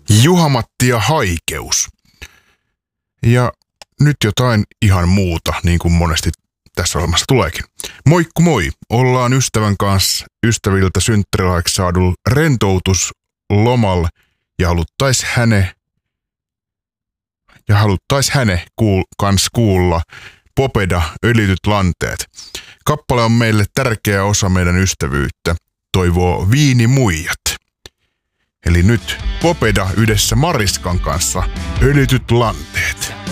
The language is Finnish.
Juha-Matti ja haikeus. Ja nyt jotain ihan muuta, niin kuin monesti tässä ohjelmassa tuleekin. Moikku moi! Ollaan ystävän kanssa ystäviltä synttärilahjaksi saadulla rentoutuslomalla ja haluttais häne kans kuulla Popeda öljytyt lanteet. Kappale on meille tärkeä osa meidän ystävyyttä, toivoo Viinimuijat. Eli nyt Popeda yhdessä Mariskan kanssa öljytyt lanteet.